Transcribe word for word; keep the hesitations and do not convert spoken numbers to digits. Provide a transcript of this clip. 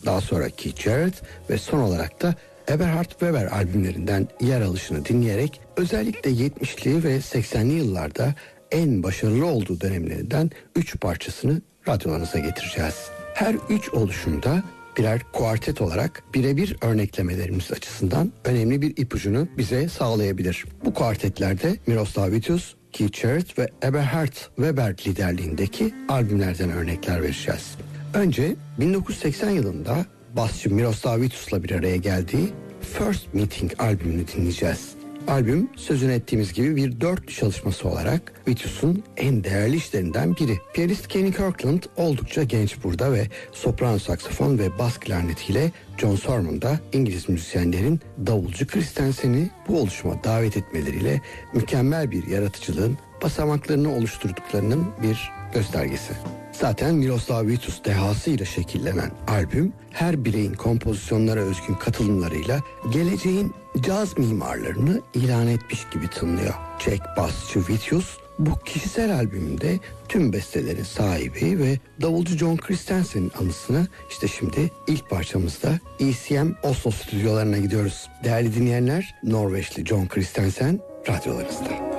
daha sonra Keith Jarrett ve son olarak da Eberhard Weber albümlerinden yer alışını dinleyerek özellikle yetmişli ve seksenli yıllarda en başarılı olduğu dönemlerinden üç parçasını radyolarınıza getireceğiz. Her üç oluşumda birer kuartet olarak birebir örneklemelerimiz açısından önemli bir ipucunu bize sağlayabilir. Bu kuartetlerde Miroslav Vitous, Keith Jarrett ve Eberhard Weber liderliğindeki albümlerden örnekler vereceğiz. Önce bin dokuz yüz seksen yılında basçı Miroslav Vitous'la bir araya geldiği First Meeting albümünü dinleyeceğiz. Albüm sözünü ettiğimiz gibi bir dörtlü çalışması olarak Vitous'un en değerli işlerinden biri. Piyanist Kenny Kirkland oldukça genç burada ve soprano saksafon ve bas klarnetiyle John Surman da İngiliz müzisyenlerin davulcu Christensen'i bu oluşuma davet etmeleriyle mükemmel bir yaratıcılığın basamaklarını oluşturduklarının bir göstergesi. Zaten Miroslav Vitous dehasıyla şekillenen albüm her bireyin kompozisyonlara özgün katılımlarıyla geleceğin caz mimarlarını ilan etmiş gibi tınlıyor. Çek basçı Vitous bu kişisel albümünde tüm bestelerin sahibi ve davulcu John Christensen'in anısına işte şimdi ilk parçamızda E C M Oslo stüdyolarına gidiyoruz. Değerli dinleyenler, Norveçli John Christensen radyolarınızda.